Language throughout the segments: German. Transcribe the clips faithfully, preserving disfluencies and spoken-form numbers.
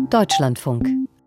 Deutschlandfunk.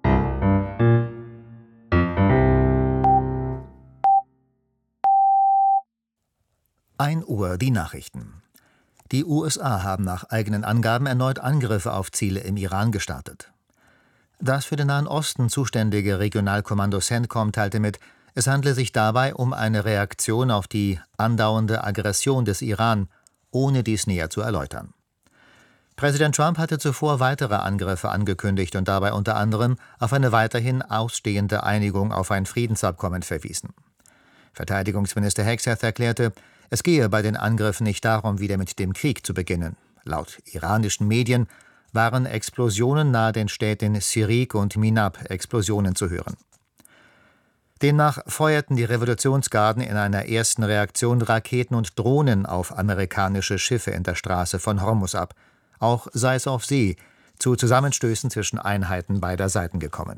ein Uhr die Nachrichten. Die U S A haben nach eigenen Angaben erneut Angriffe auf Ziele im Iran gestartet. Das für den Nahen Osten zuständige Regionalkommando CENTCOM teilte mit, es handle sich dabei um eine Reaktion auf die andauernde Aggression des Iran, ohne dies näher zu erläutern. Präsident Trump hatte zuvor weitere Angriffe angekündigt und dabei unter anderem auf eine weiterhin ausstehende Einigung auf ein Friedensabkommen verwiesen. Verteidigungsminister Hegseth erklärte, es gehe bei den Angriffen nicht darum, wieder mit dem Krieg zu beginnen. Laut iranischen Medien waren Explosionen nahe den Städten Sirik und Minab Explosionen zu hören. Demnach feuerten die Revolutionsgarden in einer ersten Reaktion Raketen und Drohnen auf amerikanische Schiffe in der Straße von Hormuz ab. Auch sei es auf See zu Zusammenstößen zwischen Einheiten beider Seiten gekommen.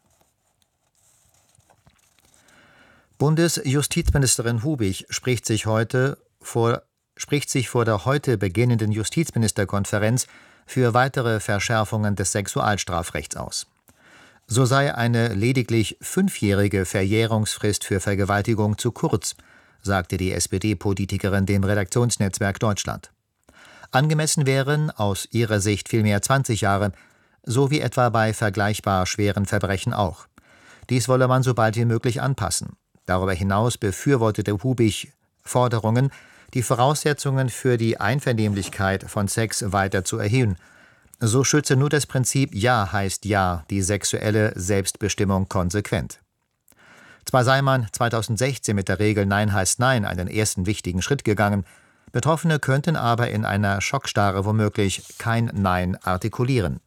Bundesjustizministerin Hubig spricht sich heute vor, spricht sich vor der heute beginnenden Justizministerkonferenz für weitere Verschärfungen des Sexualstrafrechts aus. So sei eine lediglich fünfjährige Verjährungsfrist für Vergewaltigung zu kurz, sagte die S P D-Politikerin dem Redaktionsnetzwerk Deutschland. Angemessen wären aus ihrer Sicht vielmehr zwanzig Jahre, so wie etwa bei vergleichbar schweren Verbrechen auch. Dies wolle man so bald wie möglich anpassen. Darüber hinaus befürwortete Hubig Forderungen, die Voraussetzungen für die Einvernehmlichkeit von Sex weiter zu erhöhen. So schütze nur das Prinzip Ja heißt Ja die sexuelle Selbstbestimmung konsequent. Zwar sei man zweitausendsechzehn mit der Regel Nein heißt Nein einen ersten wichtigen Schritt gegangen, Betroffene könnten aber in einer Schockstarre womöglich kein Nein artikulieren.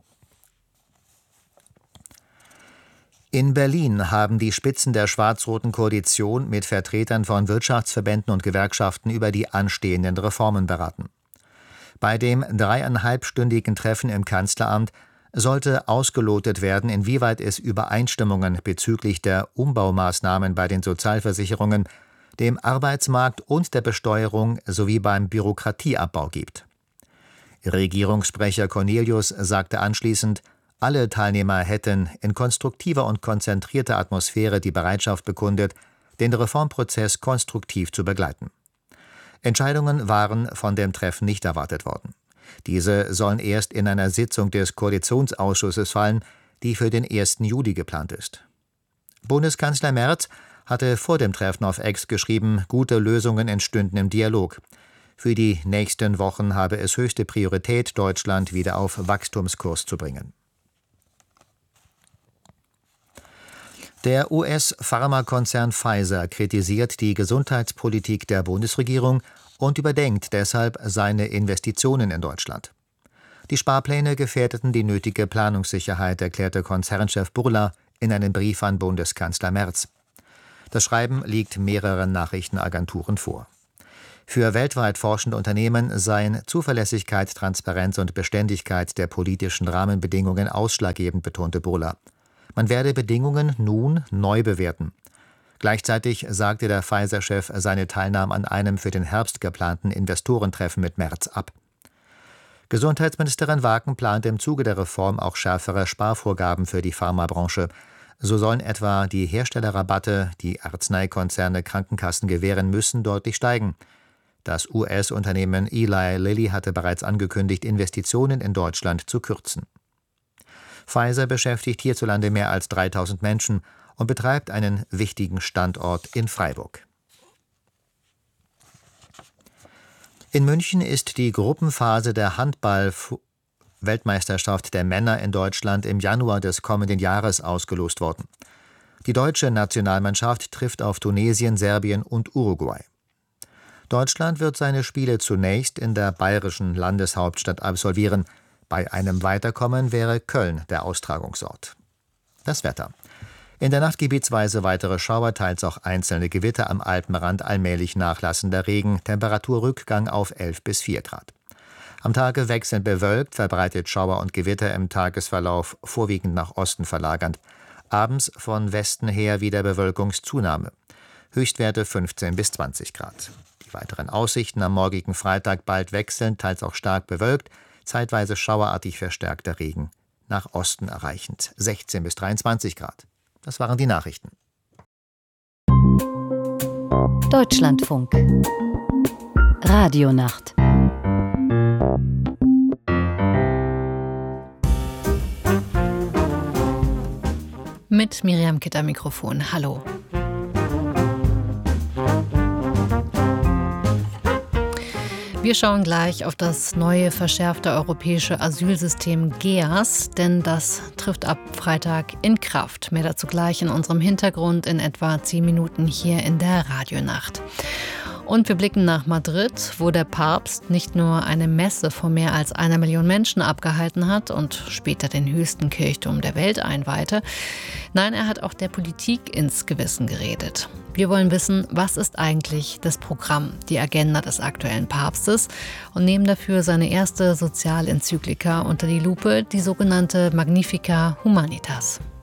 In Berlin haben die Spitzen der schwarz-roten Koalition mit Vertretern von Wirtschaftsverbänden und Gewerkschaften über die anstehenden Reformen beraten. Bei dem dreieinhalbstündigen Treffen im Kanzleramt sollte ausgelotet werden, inwieweit es Übereinstimmungen bezüglich der Umbaumaßnahmen bei den Sozialversicherungen, dem Arbeitsmarkt und der Besteuerung sowie beim Bürokratieabbau gibt. Regierungssprecher Cornelius sagte anschließend, alle Teilnehmer hätten in konstruktiver und konzentrierter Atmosphäre die Bereitschaft bekundet, den Reformprozess konstruktiv zu begleiten. Entscheidungen waren von dem Treffen nicht erwartet worden. Diese sollen erst in einer Sitzung des Koalitionsausschusses fallen, die für den ersten Juli geplant ist. Bundeskanzler Merz hatte vor dem Treffen auf X geschrieben, gute Lösungen entstünden im Dialog. Für die nächsten Wochen habe es höchste Priorität, Deutschland wieder auf Wachstumskurs zu bringen. Der U S-Pharmakonzern Pfizer kritisiert die Gesundheitspolitik der Bundesregierung und überdenkt deshalb seine Investitionen in Deutschland. Die Sparpläne gefährdeten die nötige Planungssicherheit, erklärte Konzernchef Burla in einem Brief an Bundeskanzler Merz. Das Schreiben liegt mehreren Nachrichtenagenturen vor. Für weltweit forschende Unternehmen seien Zuverlässigkeit, Transparenz und Beständigkeit der politischen Rahmenbedingungen ausschlaggebend, betonte Burla. Man werde Bedingungen nun neu bewerten. Gleichzeitig sagte der Pfizer-Chef seine Teilnahme an einem für den Herbst geplanten Investorentreffen mit Merz ab. Gesundheitsministerin Wagen plant im Zuge der Reform auch schärfere Sparvorgaben für die Pharmabranche. So sollen etwa die Herstellerrabatte, die Arzneikonzerne Krankenkassen gewähren müssen, deutlich steigen. Das U S-Unternehmen Eli Lilly hatte bereits angekündigt, Investitionen in Deutschland zu kürzen. Pfizer beschäftigt hierzulande mehr als dreitausend Menschen und betreibt einen wichtigen Standort in Freiburg. In München ist die Gruppenphase der Handball-Weltmeisterschaft der Männer in Deutschland im Januar des kommenden Jahres ausgelost worden. Die deutsche Nationalmannschaft trifft auf Tunesien, Serbien und Uruguay. Deutschland wird seine Spiele zunächst in der bayerischen Landeshauptstadt absolvieren. Bei einem Weiterkommen wäre Köln der Austragungsort. Das Wetter. In der Nacht gebietsweise weitere Schauer, teils auch einzelne Gewitter, am Alpenrand allmählich nachlassender Regen, Temperaturrückgang auf elf bis vier Grad. Am Tage wechselnd bewölkt, verbreitet Schauer und Gewitter im Tagesverlauf vorwiegend nach Osten verlagernd. Abends von Westen her wieder Bewölkungszunahme. Höchstwerte fünfzehn bis zwanzig Grad. Die weiteren Aussichten am morgigen Freitag bald wechselnd, teils auch stark bewölkt, zeitweise schauerartig verstärkter Regen. nach Osten erreichend, sechzehn bis dreiundzwanzig Grad. Das waren die Nachrichten. Deutschlandfunk Radionacht. Mit Miriam Kitt am Mikrofon. Hallo. Wir schauen gleich auf das neue verschärfte europäische Asylsystem G E A S, denn das trifft ab Freitag in Kraft. Mehr dazu gleich in unserem Hintergrund in etwa zehn Minuten hier in der Radionacht. Und wir blicken nach Madrid, wo der Papst nicht nur eine Messe vor mehr als einer Million Menschen abgehalten hat und später den höchsten Kirchturm der Welt einweihte. Nein, er hat auch der Politik ins Gewissen geredet. Wir wollen wissen, was ist eigentlich das Programm, die Agenda des aktuellen Papstes und nehmen dafür seine erste Sozialenzyklika unter die Lupe, die sogenannte Magnificat Humanitas.